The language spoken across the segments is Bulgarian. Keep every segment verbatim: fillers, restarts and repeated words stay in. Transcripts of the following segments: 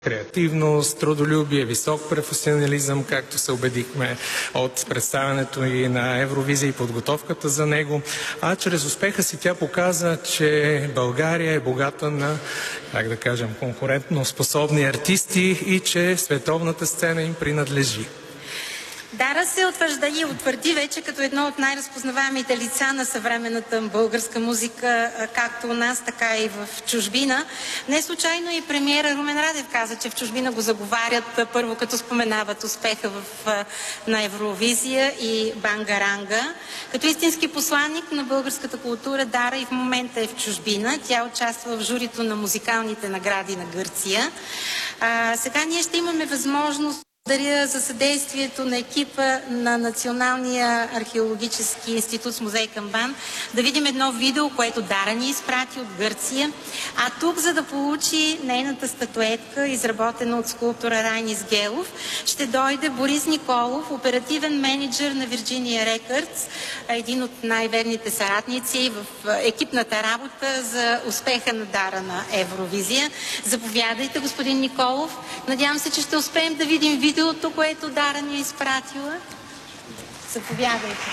креативност, трудолюбие, висок професионализъм, както се убедихме от представянето и на Евровизия и подготовката за него. А чрез успеха си тя показа, че България е богата на, как да кажем, конкурентно способни артисти и че световната сцена им принадлежи. Дара се утвържда и утвърди вече като едно от най-разпознаваемите лица на съвременната българска музика, както у нас, така и в чужбина. Не случайно и премиера Румен Радев каза, че в чужбина го заговарят първо като споменават успеха в, на Евровизия и Бангаранга. Като истински посланник на българската култура, Дара и в момента е в чужбина. Тя участва в журито на музикалните награди на Гърция. А, сега ние ще имаме възможност. Благодаря за съдействието на екипа на Националния археологически институт с музей Камбан да видим едно видео, което Дара ни изпрати от Гърция. А тук, за да получи нейната статуетка, изработена от скулптора Райнис Гелов, ще дойде Борис Николов, оперативен менеджер на Virginia Records, един от най-верните съратници в екипната работа за успеха на Дара на Евровизия. Заповядайте, господин Николов. Надявам се, че ще успеем да видим видео видеото, което Дара ни е изпратила. Заповядайте.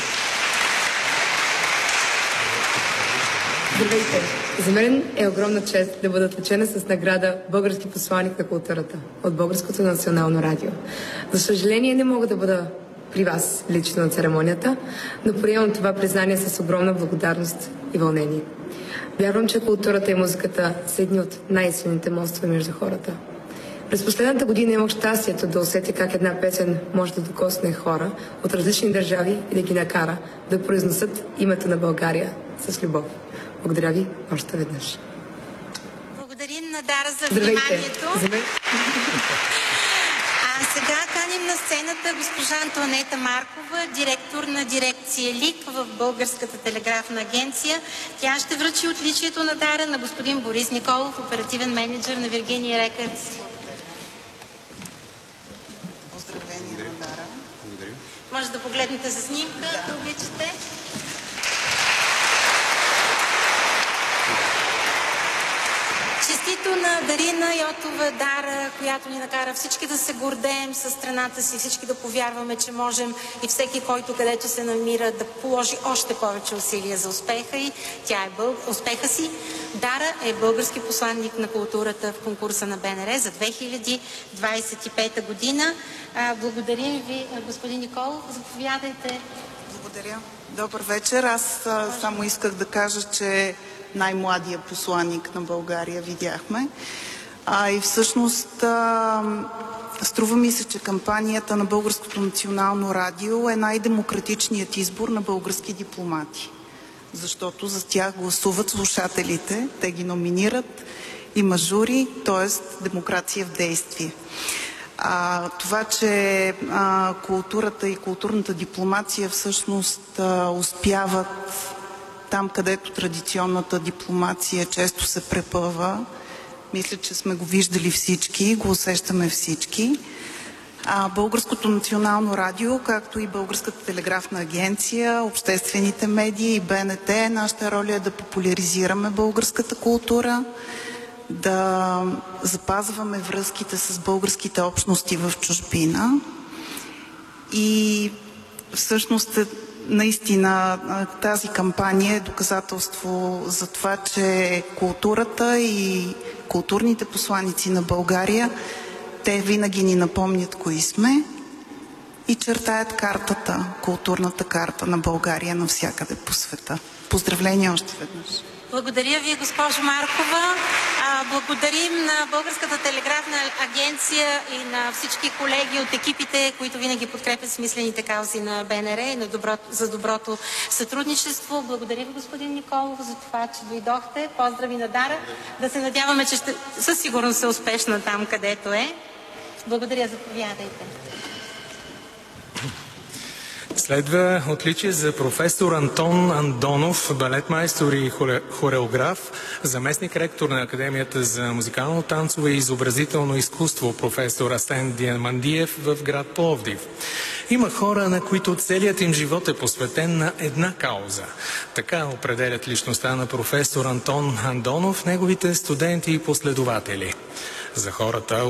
Здравейте! За мен е огромна чест да бъда отличена с награда Български посланик на културата от Българското национално радио. За съжаление не мога да бъда при вас лично на церемонията, но приемам това признание с огромна благодарност и вълнение. Вярвам, че културата и музиката са едни от най-силните мостове между хората. През последната година имах щастието да усетя как една песен може да докосне хора от различни държави и да ги накара да произнесат името на България с любов. Благодаря ви още веднъж. Благодарим на Дара за Здравейте. вниманието. Здравейте. А сега каним на сцената госпожа Антоанета Маркова, директор на дирекция ЛИК в Българската телеграфна агенция. Тя ще връчи отличието на Дара на господин Борис Николов, оперативен менеджер на Virginia Records. Може да погледнете за снимка, да обичате. Честито на Дарина Йотова Дара, която ни накара всички да се гордеем със страната си, всички да повярваме, че можем и всеки, който където се намира, да положи още повече усилия за успеха и тя е бъл... успеха си. Дара е български посланник на културата в конкурса на БНР за две хиляди двадесет и пета година. Благодарим ви, господин Николов. Заповядайте. Благодаря. Добър вечер. Аз а, само исках да кажа, че най-младия посланник на България видяхме. А, и всъщност а, струва ми се, че кампанията на Българското национално радио е най-демократичният избор на български дипломати. Защото за тях гласуват слушателите, те ги номинират, има жури, т.е. демокрация в действие. А, това, че а, културата и културната дипломация всъщност а, успяват там, където традиционната дипломация често се препъва, мисля, че сме го виждали всички, го усещаме всички. А, Българското национално радио, както и Българската телеграфна агенция, обществените медии и БНТ, нашата роля е да популяризираме българската култура, да запазваме връзките с българските общности в чужбина и всъщност наистина тази кампания е доказателство за това, че културата и културните посланици на България, те винаги ни напомнят кои сме и чертаят картата, културната карта на България навсякъде по света. Поздравления още веднъж! Благодаря ви, госпожо Маркова. Благодарим на Българската телеграфна агенция и на всички колеги от екипите, които винаги подкрепят смислените каузи на БНР и на доброто, за доброто сътрудничество. Благодаря ви, господин Николов, за това, че дойдохте. Поздрави на Дара. Да се надяваме, че ще, със сигурност е успешна там, където е. Благодаря, заповядайте. Следва отличие за професор Антон Андонов, балетмайстор и хореограф, заместник ректор на Академията за музикално танцово и изобразително изкуство професор Асен Диамандиев в град Пловдив. Има хора, на които целият им живот е посветен на една кауза. Така определят личността на професор Антон Андонов, неговите студенти и последователи. За хората,